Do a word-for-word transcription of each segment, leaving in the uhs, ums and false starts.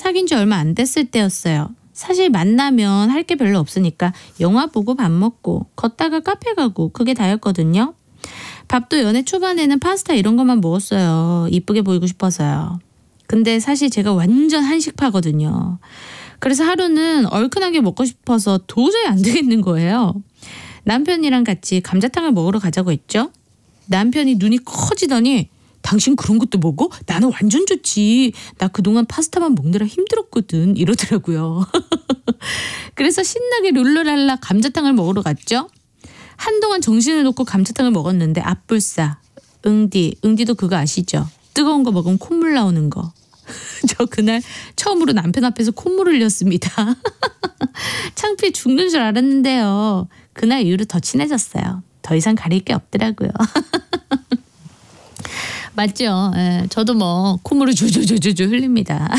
사귄 지 얼마 안 됐을 때였어요. 사실 만나면 할 게 별로 없으니까 영화 보고 밥 먹고 걷다가 카페 가고 그게 다였거든요. 밥도 연애 초반에는 파스타 이런 것만 먹었어요. 이쁘게 보이고 싶어서요. 근데 사실 제가 완전 한식파거든요. 그래서 하루는 얼큰하게 먹고 싶어서 도저히 안 되겠는 거예요. 남편이랑 같이 감자탕을 먹으러 가자고 했죠. 남편이 눈이 커지더니 당신 그런 것도 먹어? 나는 완전 좋지. 나 그동안 파스타만 먹느라 힘들었거든. 이러더라고요. 그래서 신나게 룰루랄라 감자탕을 먹으러 갔죠. 한동안 정신을 놓고 감자탕을 먹었는데 앞불싸. 응디. 응디도 그거 아시죠? 뜨거운 거 먹으면 콧물 나오는 거. 저 그날 처음으로 남편 앞에서 콧물을 흘렸습니다. 창피해 죽는 줄 알았는데요. 그날 이후로 더 친해졌어요. 더 이상 가릴 게 없더라고요. 맞죠? 예, 저도 뭐 콧물을 주주주주주 흘립니다.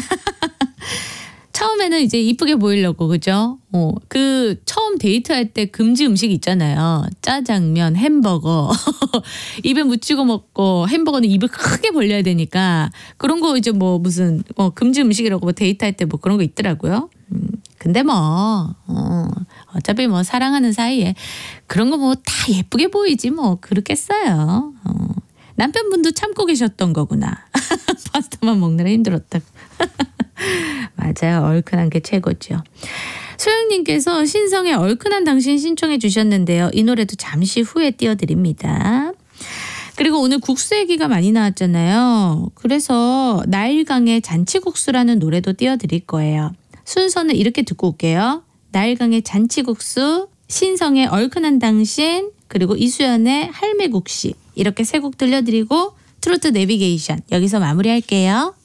처음에는 이제 이쁘게 보이려고 그죠? 어, 그 처음 데이트할 때 금지 음식 있잖아요. 짜장면, 햄버거 입에 묻히고 먹고 햄버거는 입을 크게 벌려야 되니까 그런 거 이제 뭐 무슨 뭐 금지 음식이라고 뭐 데이트할 때 뭐 그런 거 있더라고요. 음, 근데 뭐 어, 어차피 뭐 사랑하는 사이에 그런 거 뭐 다 예쁘게 보이지 뭐 그렇겠어요. 어. 남편분도 참고 계셨던 거구나. 파스타만 먹느라 힘들었다고. 맞아요. 얼큰한 게 최고죠. 소영님께서 신성의 얼큰한 당신 신청해 주셨는데요. 이 노래도 잠시 후에 띄워드립니다. 그리고 오늘 국수 얘기가 많이 나왔잖아요. 그래서 나일강의 잔치국수라는 노래도 띄워드릴 거예요. 순서는 이렇게 듣고 올게요. 나일강의 잔치국수, 신성의 얼큰한 당신, 그리고 이수연의 할매국시 이렇게 세 곡 들려드리고 트로트 내비게이션 여기서 마무리할게요.